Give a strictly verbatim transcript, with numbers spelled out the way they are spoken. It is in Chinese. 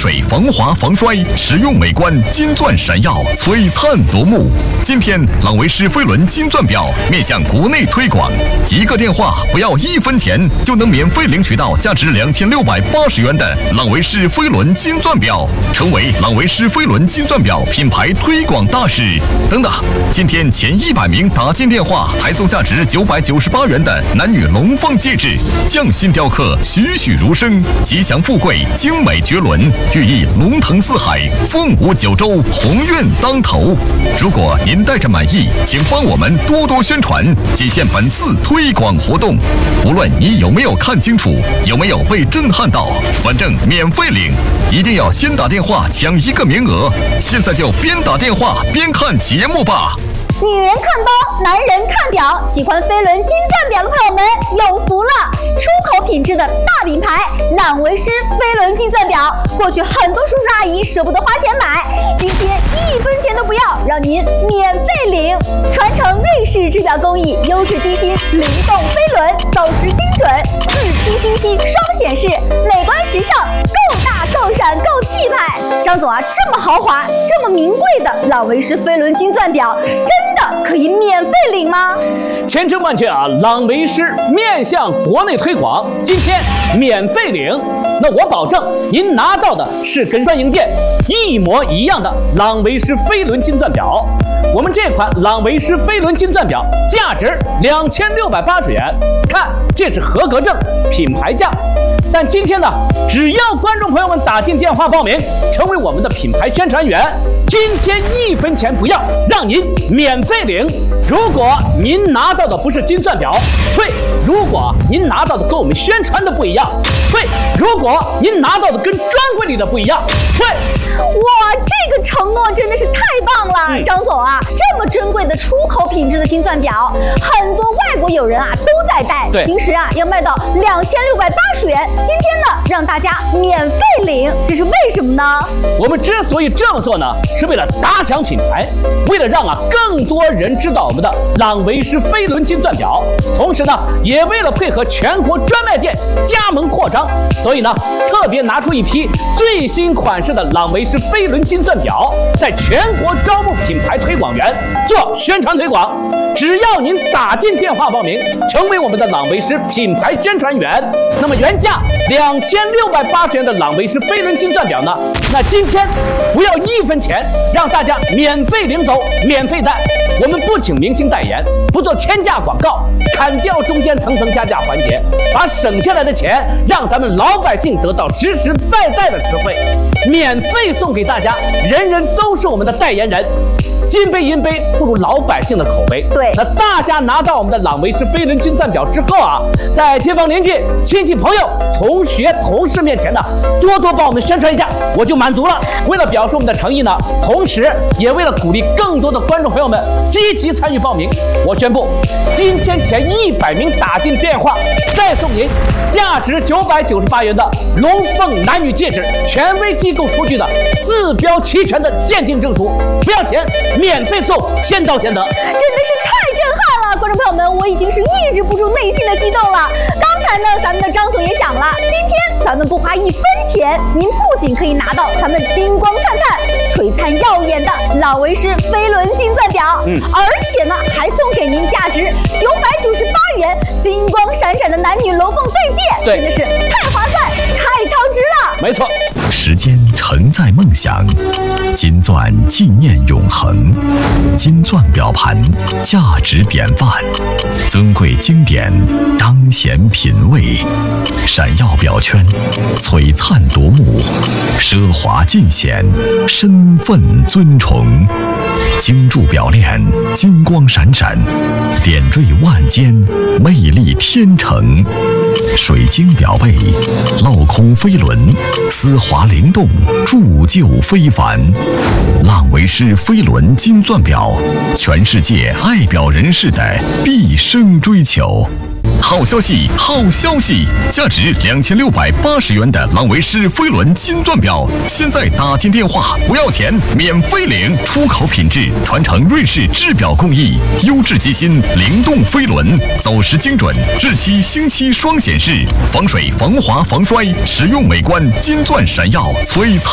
水防滑防摔，实用美观，金钻闪耀，璀璨夺目。今天朗维诗飞轮金钻表面向国内推广，一个电话不要一分钱就能免费领取到价值两千六百八十元的朗维诗飞轮金钻表，成为朗维诗飞轮金钻表品牌推广大使。等等，今天前一百名打进电话还送价值九百九十八元的男女龙凤戒指，匠心雕刻，栩栩如生，吉祥富贵，精美绝伦，寓意龙腾四海，凤舞九州，鸿运当头。如果您带着满意，请帮我们多多宣传，仅限本次推广活动。无论你有没有看清楚，有没有被震撼到，反正免费领，一定要先打电话抢一个名额。现在就边打电话边看节目吧。 女人看包，男人看表，喜欢飞轮金钻表的朋友们有福了！出口品质的大品牌朗维诗飞轮金钻表，过去很多叔叔阿姨舍不得花钱买，今天一分钱都不要，让您免费领。传承瑞士制表工艺，优质机芯，灵动飞轮，走时精准，日期星期双显示，美观时尚，够大够闪够气派。张总啊，这么豪华，这么名贵的朗维诗飞轮金钻表，真的可以免费领吗？ 千真万确啊！朗维诗面向国内推广，今天免费领。那我保证您拿到的是跟专营店一模一样的朗维诗飞轮金钻表。我们这款朗维诗飞轮金钻表价值两千六百八十元，看这是合格证，品牌价。但今天呢，只要观众朋友们打进电话报名，成为我们的品牌宣传员，今天一分钱不要，让您免费领。如果您拿到的不是金钻表，退；如果您拿到的跟我们宣传的不一样，退；如果您拿到的跟专柜里的不一样，退。 哇，这个承诺真的是太棒了，嗯、张总啊，这么珍贵的出口品质的金钻表，很多外国友人啊都在戴， 对， 平时啊要卖到两千六百八十元，今天呢让大家免费领，这是为什么呢？ 我们之所以这么做呢，是为了打响品牌，为了让啊更多人知道我们的朗维诗飞轮金钻表，同时呢，也为了配合全国专卖店加盟扩张，所以呢，特别拿出一批最新款式的朗维诗飞轮金钻表，在全国招募品牌推广员做宣传推广。只要您打进电话报名，成为我们的朗维诗品牌宣传员，那么原价两千六百八十元的朗维诗飞轮金钻表呢，那今天不要一分钱，让大家免费领走，免费戴。我们不请明星代言，不做天价广告，砍掉中间层层加价环节，把省下来的钱让咱们老百姓得到实实在在的实惠，免费送给大家，人人都是我们的代言人。金杯银杯不如老百姓的口碑。 对， 那大家拿到我们的朗维诗飞轮金钻表之后啊，在街坊邻居、亲戚朋友、同学、同事面前呢，多多帮我们宣传一下，我就满足了。为了表示我们的诚意呢，同时也为了鼓励更多的观众朋友们积极参与报名，我宣布，今天前一百名打进电话，再送您价值九百九十八元的龙凤男女戒指，权威机构出具的四标齐全的鉴定证书，不要钱。免费送，先到先得，真的是太震撼了！观众朋友们，我已经是抑制不住内心的激动了。刚才呢，咱们的张总也讲了，今天咱们不花一分钱，您不仅可以拿到咱们金光灿灿、璀璨耀眼的朗维诗飞轮金钻表，嗯，而且呢，还送给您价值九百九十八元金光闪闪的男女龙凤对戒， 对， 真的是太划算、太超值了。 没错， 时间承载梦想，金钻纪念永恒，金钻表盘价值典范，尊贵经典彰显品味，闪耀表圈璀璨夺目，奢华尽显身份尊崇，精铸表链金光闪闪，点缀万间魅力天成，水晶表背镂空飞轮丝滑灵动，铸就非凡。朗维诗飞轮金钻表，全世界爱表人士的毕生追求。好消息，好消息！价值两千六百八十元的朗维诗飞轮金钻表，现在打进电话不要钱，免费领。出口品质，传承瑞士制表工艺，优质机芯，灵动飞轮，走时精准，日期星期双显示，防水、防滑、防摔，实用美观，金钻闪耀，璀璨。